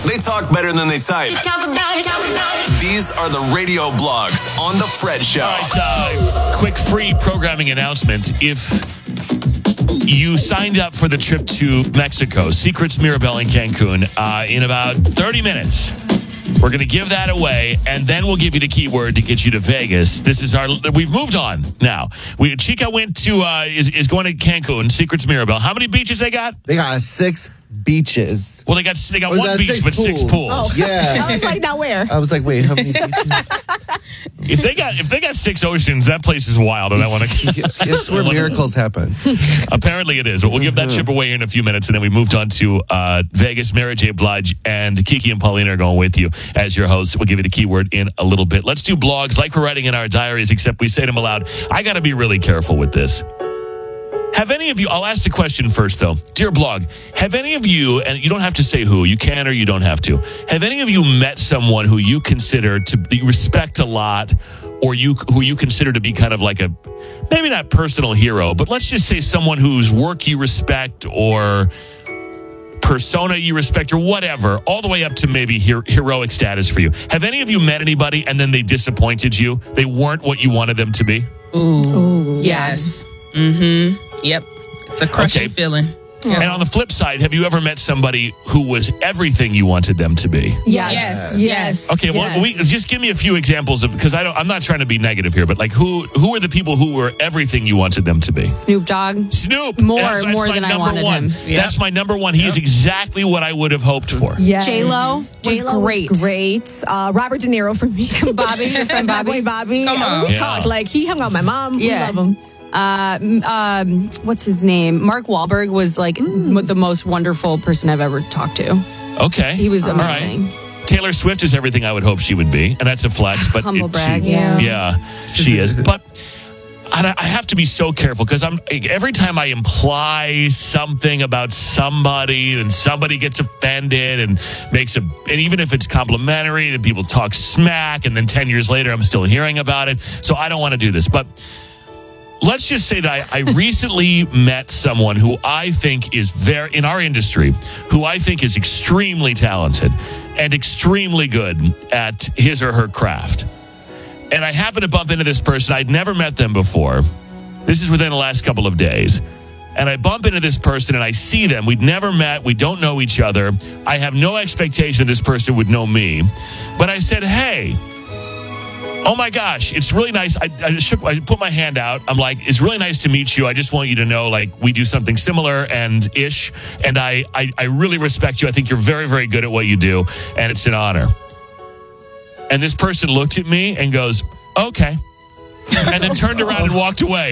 They talk better than they type. Talk about it. These are the radio blogs on The Fred Show. All right, quick free programming announcement. If you signed up for the trip to Mexico, Secrets Mirabel in Cancun, in about 30 minutes, we're going to give that away, and then we'll give you the keyword to get you to Vegas. We've moved on now. Chica went to, is going to Cancun, Secrets Mirabel. How many beaches they got? They got 6 beaches. Well, they got one beach, but 6 pools. Oh. Yeah. I was like, now where? I was like, wait, how many beaches? If they got 6 oceans, that place is wild, and I want to. It's where miracles happen. Apparently it is. But we'll give that trip away here in a few minutes, and then we moved on to Vegas. Mary J. Blige and Kiki and Paulina are going with you as your hosts. We'll give you the keyword in a little bit. Let's do blogs like we're writing in our diaries, except we say them aloud. I got to be really careful with this. Have any of you, I'll ask the question first, though. Dear blog, have any of you, and you don't have to say who, you can or you don't have to, have any of you met someone who you consider to be respect a lot, or who you consider to be kind of like a, maybe not personal hero, but let's just say someone whose work you respect or persona you respect or whatever, all the way up to maybe heroic status for you? Have any of you met anybody and then they disappointed you? They weren't what you wanted them to be? Ooh. Yes. Mm-hmm. Yep. It's a crushing feeling. Yeah. And on the flip side, have you ever met somebody who was everything you wanted them to be? Yes. Okay, well, just give me a few examples of, because I'm not trying to be negative here, but like who are the people who were everything you wanted them to be? Snoop Dogg. Snoop. More That's than I wanted him. Yep. That's my number one. He is exactly what I would have hoped for. Yes. J-Lo was great. Robert De Niro for me. Bobby from Bobby. Bobby. Come on. We talked. Like, he hung out with my mom. Yeah. We love him. What's his name? Mark Wahlberg was like the most wonderful person I've ever talked to. Okay. He was amazing. Right. Taylor Swift is everything I would hope she would be, and that's a flex. But humble brag, she is. But I have to be so careful because every time I imply something about somebody, and somebody gets offended and and even if it's complimentary, then people talk smack, and then 10 years later I'm still hearing about it. So I don't want to do this, but. Let's just say that I recently met someone who I think is in our industry, who I think is extremely talented and extremely good at his or her craft. And I happened to bump into this person. I'd never met them before. This is within the last couple of days. And I bump into this person and I see them. We'd never met. We don't know each other. I have no expectation this person would know me. But I said, hey, oh my gosh, it's really nice. I put my hand out. I'm like, it's really nice to meet you. I just want you to know, like, we do something similar and I really respect you. I think you're very, very good at what you do, and it's an honor. And this person looked at me and goes, okay. And then turned around and walked away.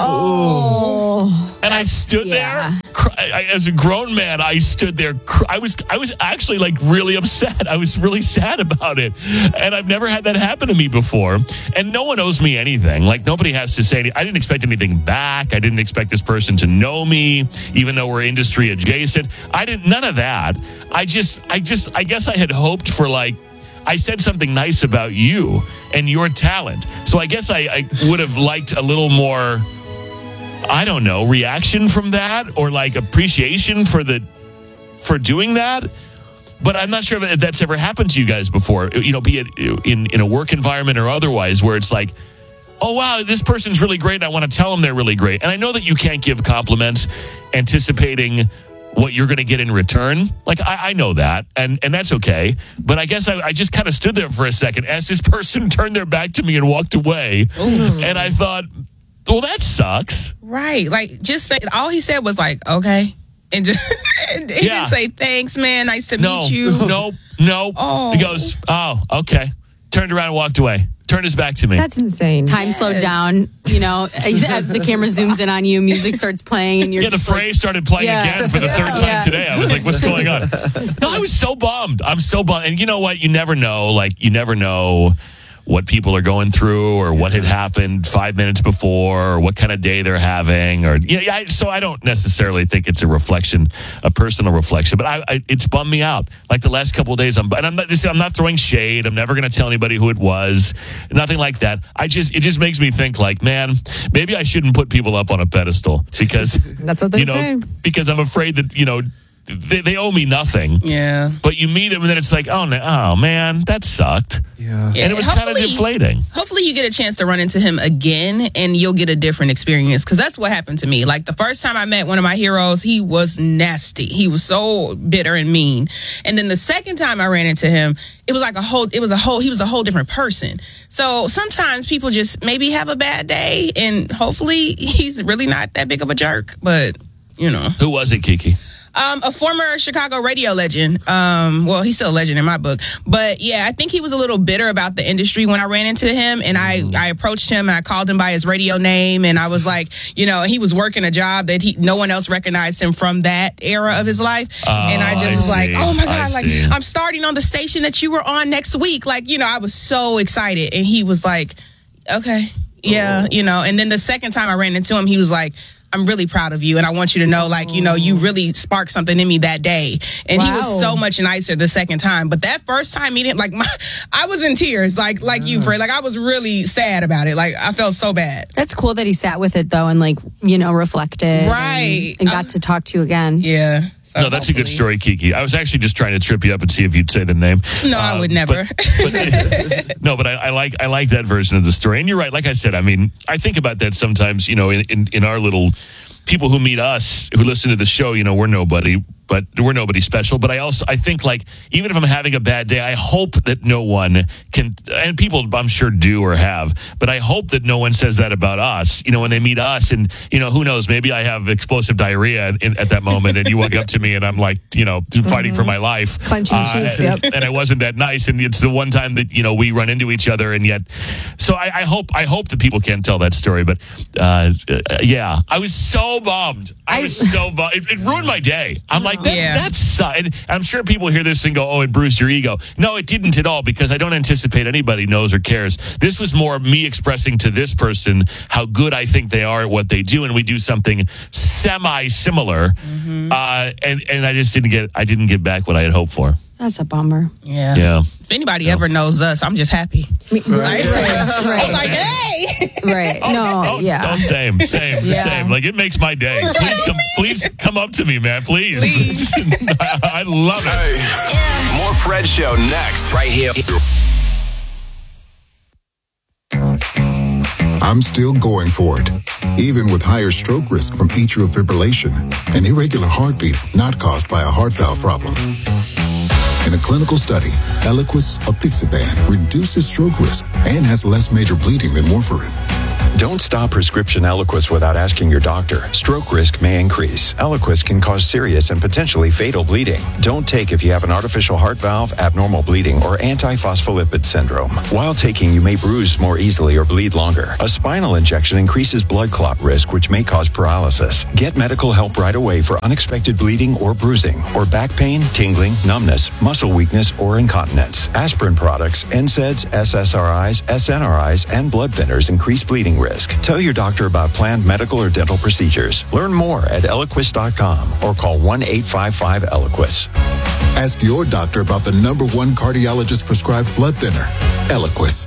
Oh. And I stood there. As a grown man, I stood there. I was actually like really upset. I was really sad about it. And I've never had that happen to me before. And no one owes me anything. Like, nobody has to say anything. I didn't expect anything back. I didn't expect this person to know me, even though we're industry adjacent. None of that. I guess I had hoped for, like, I said something nice about you and your talent. So I guess I would have liked a little more, I don't know, reaction from that, or like appreciation for doing that. But I'm not sure if that's ever happened to you guys before, be it in a work environment or otherwise, where it's like, oh, wow, this person's really great, and I want to tell them they're really great. And I know that you can't give compliments anticipating what you're going to get in return. Like, I know that, and that's okay. But I guess I just kind of stood there for a second as this person turned their back to me and walked away. Ooh. And I thought, well, that sucks. Right. Like, just say, all he said was like, okay. And just, he didn't say, thanks, man. Nice to meet you. No. Oh. He goes, oh, okay. Turned around and walked away. Turned his back to me. That's insane. Time slowed down, the camera zooms in on you, music starts playing, and you're the phrase started playing again for the third time today. I was like, what's going on? No, I was so bummed. I'm so bummed. And you know what? You never know what people are going through, or what had happened 5 minutes before, or what kind of day they're having, so I don't necessarily think it's a personal reflection, but it's bummed me out. Like the last couple of days, I'm not throwing shade. I'm never going to tell anybody who it was. Nothing like that. It just makes me think, like, man, maybe I shouldn't put people up on a pedestal, because that's what they say. Because I'm afraid that they owe me nothing. Yeah. But you meet them and then it's like, oh man, that sucked. Yeah. And it was kind of deflating. Hopefully you get a chance to run into him again and you'll get a different experience, because that's what happened to me. Like the first time I met one of my heroes, he was nasty. He was so bitter and mean. And then the second time I ran into him, he was a whole different person. So sometimes people just maybe have a bad day, and hopefully he's really not that big of a jerk. But, Who was it, Kiki? A former Chicago radio legend. Well, he's still a legend in my book. But yeah, I think he was a little bitter about the industry when I ran into him. And I approached him and I called him by his radio name. And I was like, he was working a job that no one else recognized him from that era of his life. And I just was like, oh my God, I'm starting on the station that you were on next week. I was so excited. And he was like, okay, yeah, And then the second time I ran into him, he was like, I'm really proud of you, and I want you to know, you really sparked something in me that day. And he was so much nicer the second time. But that first time meeting him, I was in tears, like you, Fred. I was really sad about it. I felt so bad. That's cool that he sat with it, though, and, reflected. Right. And got to talk to you again. Yeah. So no, that's a good story, Kiki. I was actually just trying to trip you up and see if you'd say the name. No, I would never. But I like that version of the story. And you're right. Like I said, I think about that sometimes, in our little people who meet us, who listen to the show, we're nobody. But we're nobody special. But I think even if I'm having a bad day, I hope that no one can, and people I'm sure do or have, but I hope that no one says that about us, when they meet us. And, who knows, maybe I have explosive diarrhea at that moment and you walk up to me and I'm fighting for my life. Clenching cheeks, yep. And I wasn't that nice. And it's the one time that, we run into each other. And yet, so I hope that people can't tell that story. But yeah, I was so bummed. I was so bummed. It ruined my day. I'm like, that's, and I'm sure people hear this and go, oh, it bruised your ego. No, it didn't at all, because I don't anticipate anybody knows or cares. This was more me expressing to this person how good I think they are at what they do, and we do something semi-similar. And I just didn't get back what I had hoped for. That's a bummer. Yeah. If anybody ever knows us, I'm just happy. Right. I was like, hey. Right. No, yeah. Oh, same. It makes my day. Please come up to me, man. Please. I love it. Hey. More Fred Show next. Right here. I'm still going for it, even with higher stroke risk from atrial fibrillation, an irregular heartbeat not caused by a heart valve problem. In a clinical study, Eliquis apixaban reduces stroke risk and has less major bleeding than warfarin. Don't stop prescription Eliquis without asking your doctor. Stroke risk may increase. Eliquis can cause serious and potentially fatal bleeding. Don't take if you have an artificial heart valve, abnormal bleeding, or antiphospholipid syndrome. While taking, you may bruise more easily or bleed longer. A spinal injection increases blood clot risk, which may cause paralysis. Get medical help right away for unexpected bleeding or bruising, or back pain, tingling, numbness, muscle weakness, or incontinence. Aspirin products, NSAIDs, SSRIs, SNRIs, and blood thinners increase bleeding risk. Tell your doctor about planned medical or dental procedures. Learn more at Eliquis.com or call 1-855-ELIQUIS. Ask your doctor about the #1 cardiologist prescribed blood thinner, Eliquis.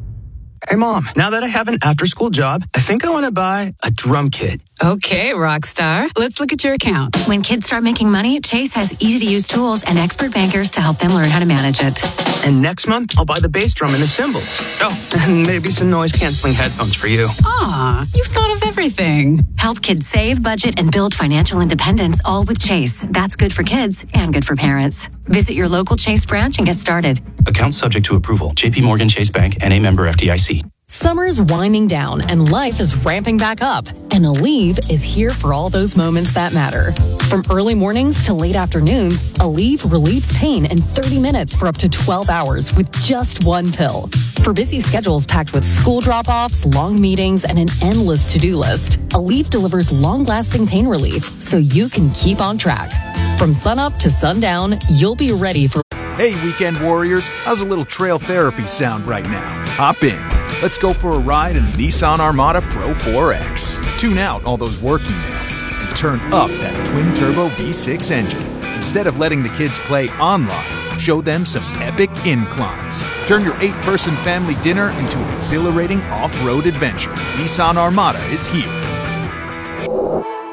Hey, Mom, now that I have an after-school job, I think I want to buy a drum kit. Okay, Rockstar. Let's look at your account. When kids start making money, Chase has easy-to-use tools and expert bankers to help them learn how to manage it. And next month, I'll buy the bass drum and the cymbals. Oh, and maybe some noise-canceling headphones for you. Aw, you've thought of everything. Help kids save, budget, and build financial independence, all with Chase. That's good for kids and good for parents. Visit your local Chase branch and get started. Account subject to approval. JP Morgan Chase Bank, N.A. member FDIC. Summer's winding down and life is ramping back up. And Aleve is here for all those moments that matter. From early mornings to late afternoons, Aleve relieves pain in 30 minutes for up to 12 hours with just one pill. For busy schedules packed with school drop-offs, long meetings, and an endless to-do list, Aleve delivers long-lasting pain relief so you can keep on track. From sunup to sundown, you'll be ready for... Hey, weekend warriors, how's a little trail therapy sound right now? Hop in. Let's go for a ride in the Nissan Armada Pro 4X. Tune out all those work emails and turn up that twin-turbo V6 engine. Instead of letting the kids play online, show them some epic inclines. Turn your 8-person family dinner into an exhilarating off-road adventure. Nissan Armada is here.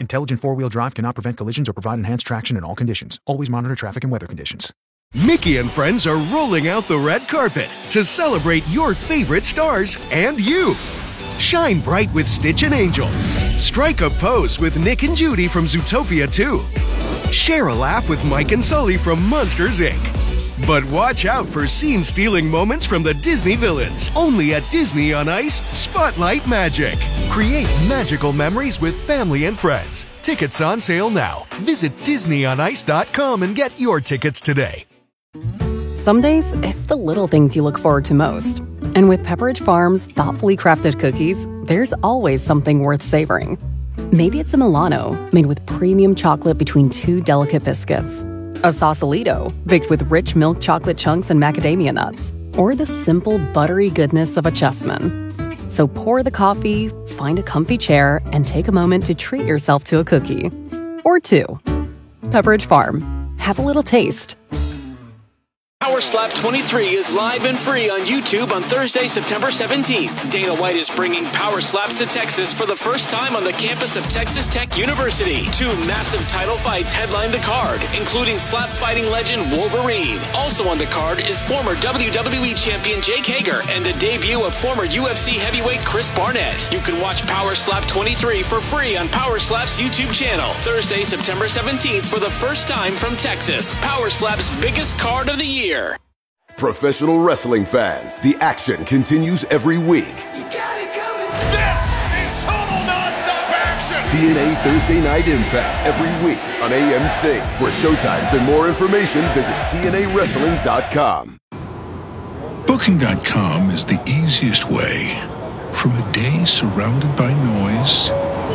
Intelligent four-wheel drive cannot prevent collisions or provide enhanced traction in all conditions. Always monitor traffic and weather conditions. Mickey and friends are rolling out the red carpet to celebrate your favorite stars and you. Shine bright with Stitch and Angel. Strike a pose with Nick and Judy from Zootopia 2. Share a laugh with Mike and Sully from Monsters, Inc. But watch out for scene-stealing moments from the Disney villains. Only at Disney on Ice Spotlight Magic. Create magical memories with family and friends. Tickets on sale now. Visit DisneyOnIce.com and get your tickets today. Some days, it's the little things you look forward to most. And with Pepperidge Farm's thoughtfully crafted cookies, there's always something worth savoring. Maybe it's a Milano, made with premium chocolate between two delicate biscuits. A Sausalito, baked with rich milk chocolate chunks and macadamia nuts. Or the simple, buttery goodness of a Chessman. So pour the coffee, find a comfy chair, and take a moment to treat yourself to a cookie. Or two. Pepperidge Farm. Have a little taste. Power Slap 23 is live and free on YouTube on Thursday, September 17th. Dana White is bringing Power Slaps to Texas for the first time on the campus of Texas Tech University. 2 massive title fights headline the card, including slap fighting legend Wolverine. Also on the card is former WWE champion Jake Hager and the debut of former UFC heavyweight Chris Barnett. You can watch Power Slap 23 for free on Power Slap's YouTube channel. Thursday, September 17th for the first time from Texas. Power Slap's biggest card of the year. Professional wrestling fans, the action continues every week. This is total non-stop action. TNA Thursday Night Impact every week on AMC. For showtimes and more information, visit TNAWrestling.com. Booking.com is the easiest way. From a day surrounded by noise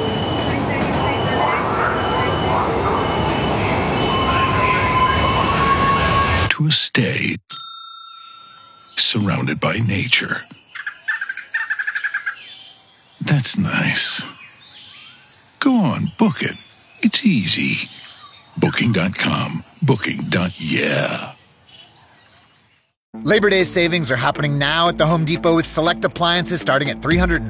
to a stay surrounded by nature. That's nice. Go on, book it. It's easy. Booking.com. Booking.yeah. Labor Day savings are happening now at the Home Depot with select appliances starting at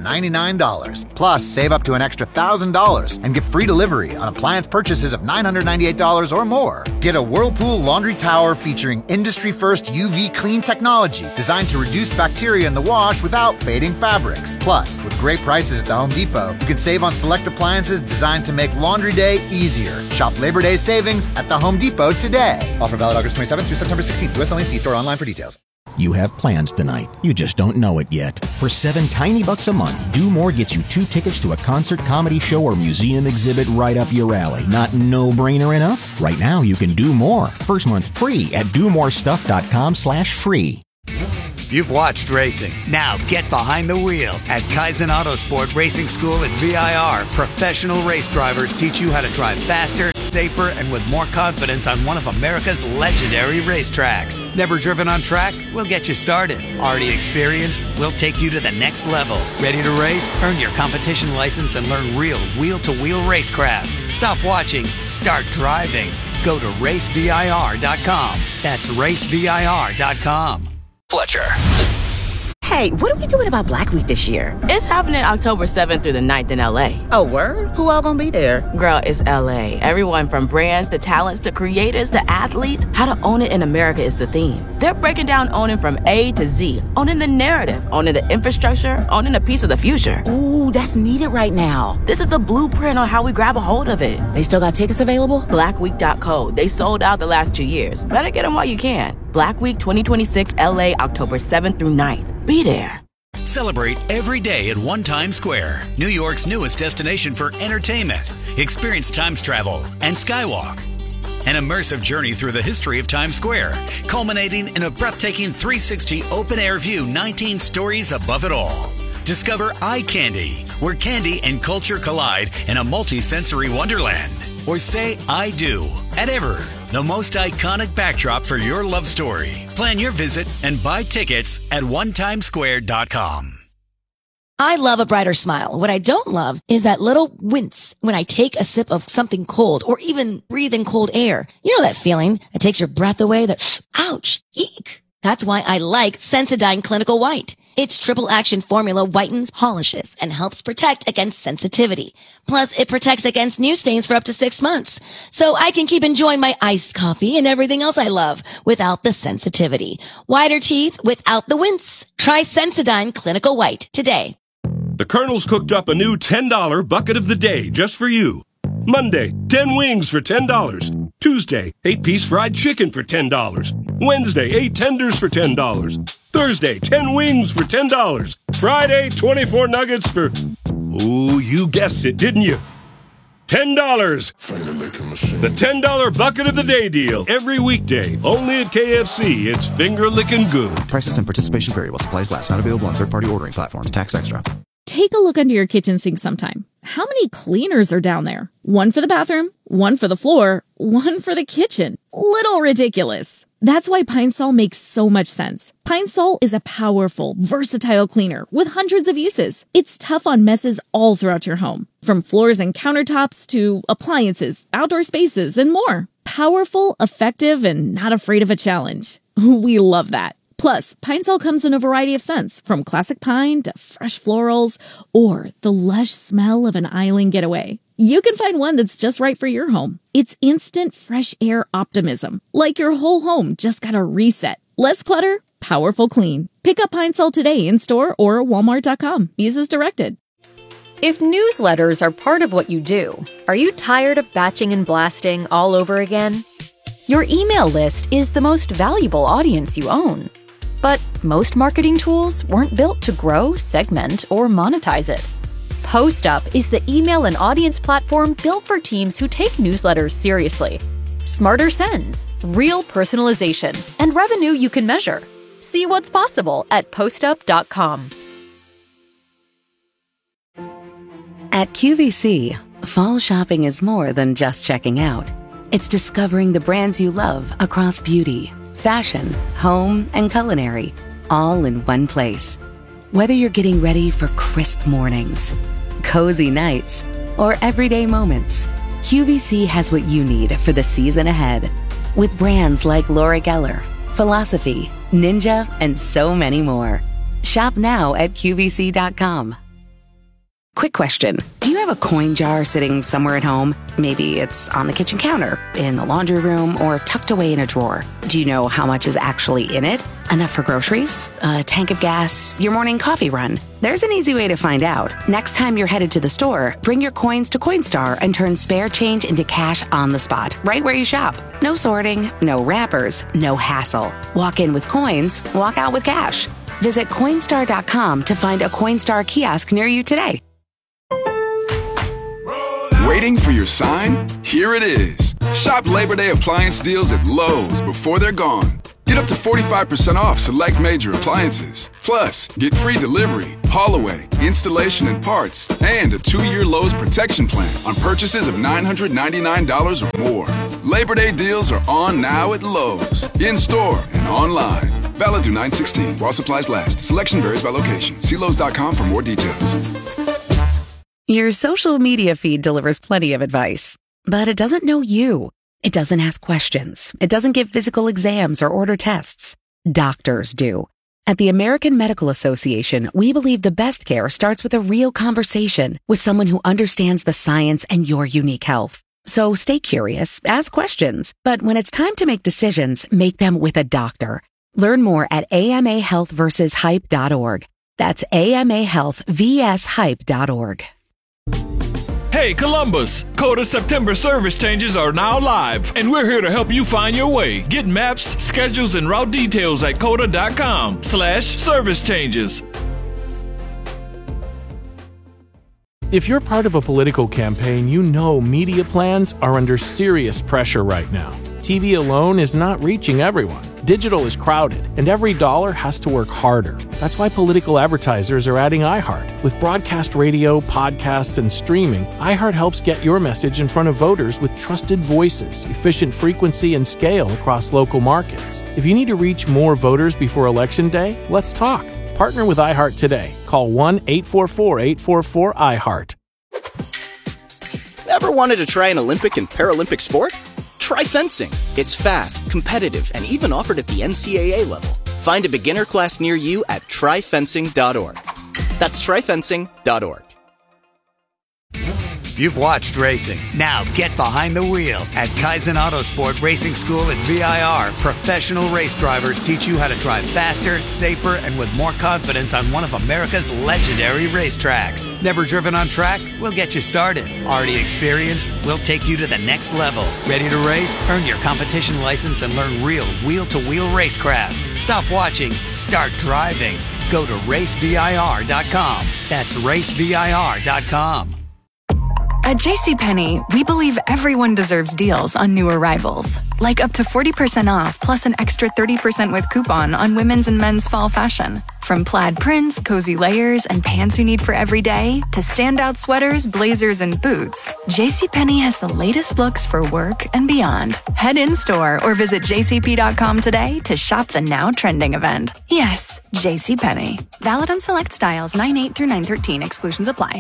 $399. Plus, save up to an extra $1,000 and get free delivery on appliance purchases of $998 or more. Get a Whirlpool laundry tower featuring industry-first UV clean technology designed to reduce bacteria in the wash without fading fabrics. Plus, with great prices at the Home Depot, you can save on select appliances designed to make laundry day easier. Shop Labor Day savings at the Home Depot today. Offer valid August 27th through September 16th. US only. See store online for details. You have plans tonight. You just don't know it yet. For $7 tiny bucks a month, Do More gets you 2 tickets to a concert, comedy show, or museum exhibit right up your alley. Not no-brainer enough? Right now, you can do more. First month free at domorestuff.com/free. You've watched racing. Now get behind the wheel at Kaizen Autosport Racing School at VIR. Professional race drivers teach you how to drive faster, safer, and with more confidence on one of America's legendary racetracks. Never driven on track? We'll get you started. Already experienced? We'll take you to the next level. Ready to race? Earn your competition license and learn real wheel-to-wheel racecraft. Stop watching. Start driving. Go to racevir.com. That's racevir.com. Fletcher. Hey, what are we doing about Black Week this year? It's happening October 7th through the 9th in LA. Oh, word? Who all gonna be there? Girl, it's LA. Everyone from brands to talents to creators to athletes. How to own it in America is the theme. They're breaking down owning from A to Z. Owning the narrative, owning the infrastructure, owning a piece of the future. Ooh, that's needed right now. This is the blueprint on how we grab a hold of it. They still got tickets available? Blackweek.co. They sold out the last 2 years. Better get them while you can. Black Week 2026 LA, October 7th through 9th. Be there. Celebrate every day at One Times Square, New York's newest destination for entertainment. Experience Times travel and Skywalk. An immersive journey through the history of Times Square, culminating in a breathtaking 360 open-air view, 19 stories above it all. Discover Eye Candy, where candy and culture collide in a multi-sensory wonderland. Or say I do at Ever, the most iconic backdrop for your love story. Plan your visit and buy tickets at onetimesquare.com. I love a brighter smile. What I don't love is that little wince when I take a sip of something cold or even breathe in cold air. You know that feeling that takes your breath away, that ouch, eek. That's why I like Sensodyne Clinical White. Its triple action formula whitens, polishes, and helps protect against sensitivity. Plus, it protects against new stains for up to 6 months. So I can keep enjoying my iced coffee and everything else I love without the sensitivity. Whiter teeth without the wince. Try Sensodyne Clinical White today. The Colonel's cooked up a new $10 bucket of the day just for you. Monday, 10 wings for $10. Tuesday, 8-piece fried chicken for $10. Wednesday, 8 tenders for $10. Thursday, 10 wings for $10. Friday, 24 nuggets for... Oh, you guessed it, didn't you? $10. The $10 bucket of the day deal. Every weekday. Only at KFC. It's finger-licking good. Prices and participation vary while supplies last. Not available on third-party ordering platforms. Tax extra. Take a look under your kitchen sink sometime. How many cleaners are down there? One for the bathroom, one for the floor, one for the kitchen. Little ridiculous. That's why Pine Sol makes so much sense. Pine Sol is a powerful, versatile cleaner with hundreds of uses. It's tough on messes all throughout your home, from floors and countertops to appliances, outdoor spaces, and more. Powerful, effective, and not afraid of a challenge. We love that. Plus, Pine Sol comes in a variety of scents, from classic pine to fresh florals, or the lush smell of an island getaway. You can find one that's just right for your home. It's instant fresh air optimism, like your whole home just got a reset. Less clutter, powerful clean. Pick up Pine Sol today in store or walmart.com. Use as directed. If newsletters are part of what you do, are you tired of batching and blasting all over again? Your email list is the most valuable audience you own. But most marketing tools weren't built to grow, segment, or monetize it. PostUp is the email and audience platform built for teams who take newsletters seriously. Smarter sends, real personalization, and revenue you can measure. See what's possible at postup.com. At QVC, fall shopping is more than just checking out. It's discovering the brands you love across beauty, fashion, home, and culinary, all in one place. Whether you're getting ready for crisp mornings, cozy nights, or everyday moments, QVC has what you need for the season ahead. With brands like Laura Geller, Philosophy, Ninja, and so many more. Shop now at QVC.com. Quick question. Do you have a coin jar sitting somewhere at home? Maybe it's on the kitchen counter, in the laundry room, or tucked away in a drawer. Do you know how much is actually in it? Enough for groceries? A tank of gas? Your morning coffee run? There's an easy way to find out. Next time you're headed to the store, bring your coins to Coinstar and turn spare change into cash on the spot, right where you shop. No sorting, no wrappers, no hassle. Walk in with coins, walk out with cash. Visit Coinstar.com to find a Coinstar kiosk near you today. Waiting for your sign? Here it is. Shop Labor Day appliance deals at Lowe's before they're gone. Get up to 45% off select major appliances. Plus, get free delivery, haul away, installation and parts, and a 2-year Lowe's protection plan on purchases of $999 or more. Labor Day deals are on now at Lowe's, in-store and online. Valid through 9/16 while supplies last. Selection varies by location. See Lowe's.com for more details. Your social media feed delivers plenty of advice, but it doesn't know you. It doesn't ask questions. It doesn't give physical exams or order tests. Doctors do. At the American Medical Association, we believe the best care starts with a real conversation with someone who understands the science and your unique health. So stay curious, ask questions, but when it's time to make decisions, make them with a doctor. Learn more at amahealthversushype.org. That's amahealthvshype.org. Hey Columbus, Coda September service changes are now live, and we're here to help you find your way. Get maps, schedules, and route details at coda.com/service changes. If you're part of a political campaign, you know media plans are under serious pressure right now. TV alone is not reaching everyone. Digital is crowded, and every dollar has to work harder. That's why political advertisers are adding iHeart. With broadcast radio, podcasts, and streaming, iHeart helps get your message in front of voters with trusted voices, efficient frequency, and scale across local markets. If you need to reach more voters before Election Day, let's talk. Partner with iHeart today. Call 1-844-844-iHeart. Ever wanted to try an Olympic and Paralympic sport? Try fencing. It's fast, competitive, and even offered at the NCAA level. Find a beginner class near you at tryfencing.org. That's tryfencing.org. You've watched racing. Now get behind the wheel at Kaizen Autosport Racing School at VIR. Professional race drivers teach you how to drive faster, safer, and with more confidence on one of America's legendary racetracks. Never driven on track? We'll get you started. Already experienced? We'll take you to the next level. Ready to race? Earn your competition license and learn real wheel-to-wheel racecraft. Stop watching. Start driving. Go to racevir.com. That's racevir.com. At JCPenney, we believe everyone deserves deals on new arrivals. Like up to 40% off plus an extra 30% with coupon on women's and men's fall fashion. From plaid prints, cozy layers, and pants you need for every day, to standout sweaters, blazers, and boots, JCPenney has the latest looks for work and beyond. Head in-store or visit jcp.com today to shop the now trending event. Yes, JCPenney. Valid on select styles 9/8 through 9/13. Exclusions apply.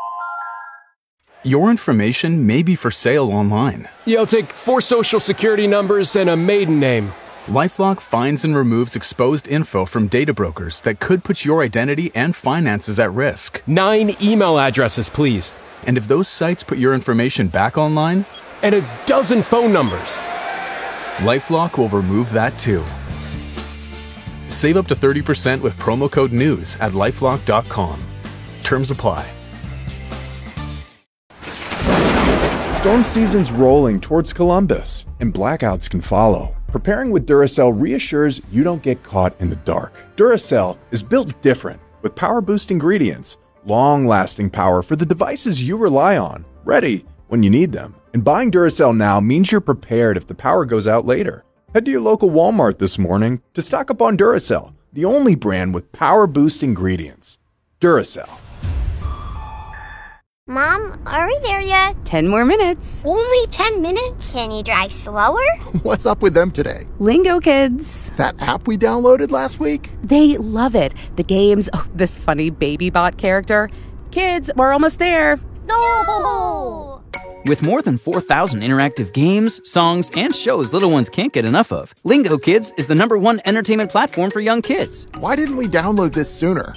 Your information may be for sale online. Yeah, I'll take 4 social security numbers and a maiden name. LifeLock finds and removes exposed info from data brokers that could put your identity and finances at risk. 9 email addresses, please. And if those sites put your information back online? And a dozen phone numbers. LifeLock will remove that too. Save up to 30% with promo code NEWS at LifeLock.com. Terms apply. Storm season's rolling towards Columbus, and blackouts can follow. Preparing with Duracell reassures you don't get caught in the dark. Duracell is built different, with power-boost ingredients, long-lasting power for the devices you rely on, ready when you need them. And buying Duracell now means you're prepared if the power goes out later. Head to your local Walmart this morning to stock up on Duracell, the only brand with power-boost ingredients. Duracell. Mom, are we there yet? 10 more minutes. Only 10 minutes? Can you drive slower? What's up with them today? Lingo Kids. That app we downloaded last week? They love it. The games, this funny baby bot character. Kids, we're almost there. No! With more than 4,000 interactive games, songs, and shows little ones can't get enough of, Lingo Kids is the #1 entertainment platform for young kids. Why didn't we download this sooner?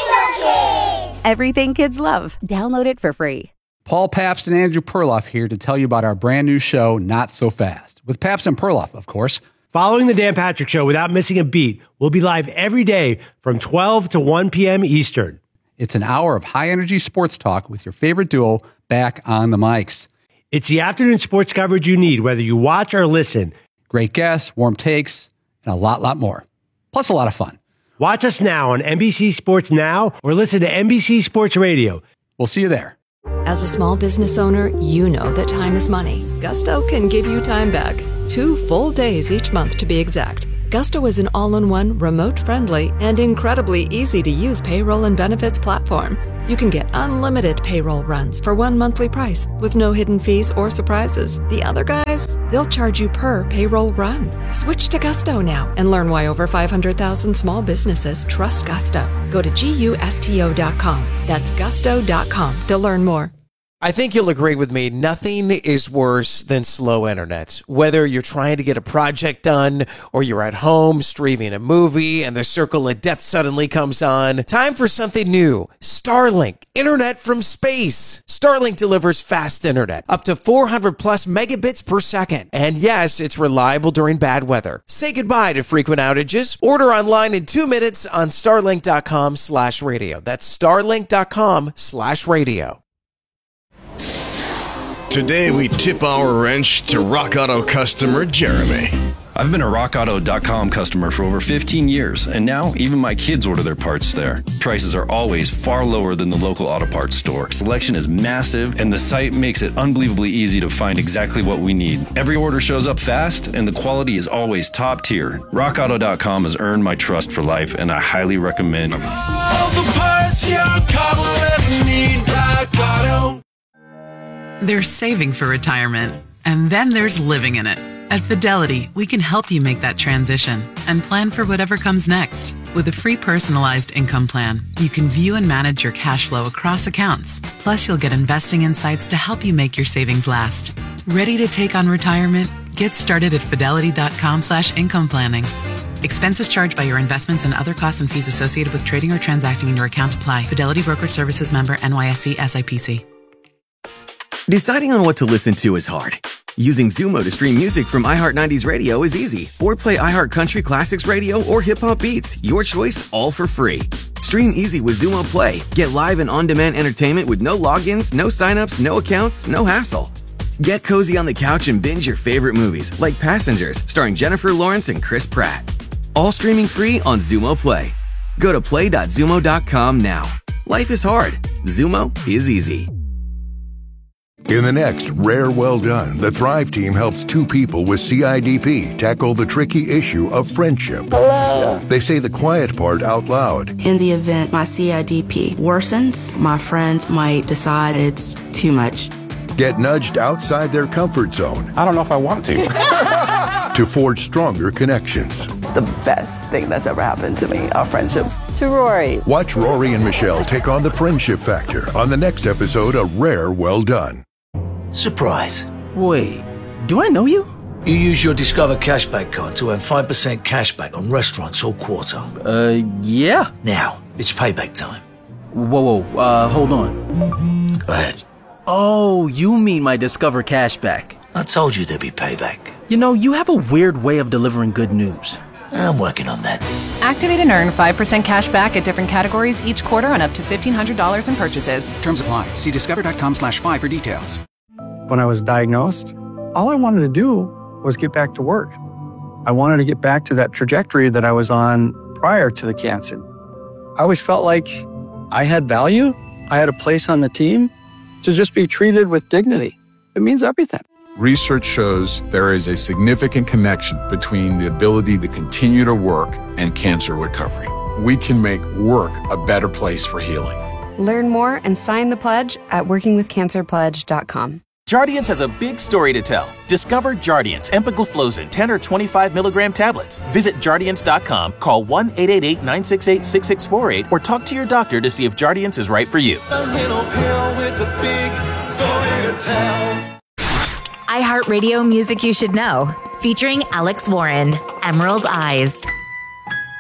Everything kids love. Download it for free. Paul Pabst and Andrew Perloff here to tell you about our brand new show, Not So Fast, with Pabst and Perloff, of course. Following the Dan Patrick Show without missing a beat, we'll be live every day from 12 to 1 p.m. Eastern. It's an hour of high-energy sports talk with your favorite duo back on the mics. It's the afternoon sports coverage you need, whether you watch or listen. Great guests, warm takes, and a lot more. Plus a lot of fun. Watch us now on NBC Sports Now or listen to NBC Sports Radio. We'll see you there. As a small business owner, you know that time is money. Gusto can give you time back. 2 full days each month to be exact. Gusto is an all-in-one, remote-friendly, and incredibly easy-to-use payroll and benefits platform. You can get unlimited payroll runs for one monthly price with no hidden fees or surprises. The other guys, they'll charge you per payroll run. Switch to Gusto now and learn why over 500,000 small businesses trust Gusto. Go to GUSTO.com. That's gusto.com to learn more. I think you'll agree with me, nothing is worse than slow internet. Whether you're trying to get a project done or you're at home streaming a movie and the circle of death suddenly comes on, time for something new. Starlink, internet from space. Starlink delivers fast internet, up to 400 plus megabits per second. And yes, it's reliable during bad weather. Say goodbye to frequent outages. Order online in 2 minutes on starlink.com/radio. That's starlink.com/radio. Today we tip our wrench to Rock Auto customer Jeremy. I've been a RockAuto.com customer for over 15 years, and now even my kids order their parts there. Prices are always far lower than the local auto parts store. Selection is massive, and the site makes it unbelievably easy to find exactly what we need. Every order shows up fast, and the quality is always top tier. RockAuto.com has earned my trust for life, and I highly recommend it. All the parts your car will ever need, Rock Auto. There's saving for retirement, and then there's living in it. At Fidelity, we can help you make that transition and plan for whatever comes next. With a free personalized income plan, you can view and manage your cash flow across accounts. Plus, you'll get investing insights to help you make your savings last. Ready to take on retirement? Get started at fidelity.com/income planning. Expenses charged by your investments and other costs and fees associated with trading or transacting in your account apply. Fidelity Brokerage Services member NYSE SIPC. Deciding on what to listen to is hard. Using Zumo to stream music from iHeart 90s Radio is easy. Or play iHeart Country Classics Radio or Hip Hop Beats. Your choice, all for free. Stream easy with Zumo Play. Get live and on-demand entertainment with no logins, no signups, no accounts, no hassle. Get cozy on the couch and binge your favorite movies, like Passengers, starring Jennifer Lawrence and Chris Pratt. All streaming free on Zumo Play. Go to play.zumo.com now. Life is hard. Zumo is easy. In the next Rare Well Done, the Thrive team helps two people with CIDP tackle the tricky issue of friendship. Hello. They say the quiet part out loud. In the event my CIDP worsens, my friends might decide it's too much. Get nudged outside their comfort zone. I don't know if I want to. To forge stronger connections. It's the best thing that's ever happened to me, our friendship. To Rory. Watch Rory and Michelle take on the friendship factor on the next episode of Rare Well Done. Surprise. Wait, do I know you? You use your Discover Cashback card to earn 5% cashback on restaurants all quarter. Yeah. Now, it's payback time. Whoa, hold on. Go ahead. Oh, you mean my Discover Cashback. I told you there'd be payback. You know, you have a weird way of delivering good news. I'm working on that. Activate and earn 5% cash back at different categories each quarter on up to $1,500 in purchases. Terms apply. See discover.com/5 for details. When I was diagnosed, all I wanted to do was get back to work. I wanted to get back to that trajectory that I was on prior to the cancer. I always felt like I had value. I had a place on the team. To just be treated with dignity, it means everything. Research shows there is a significant connection between the ability to continue to work and cancer recovery. We can make work a better place for healing. Learn more and sign the pledge at workingwithcancerpledge.com. Jardiance has a big story to tell. Discover Jardiance empagliflozin 10 or 25 milligram tablets. Visit Jardiance.com, call 1-888-968-6648, or talk to your doctor to see if Jardiance is right for you. A little pill with a big story to tell. iHeartRadio Music You Should Know, featuring Alex Warren, Emerald Eyes.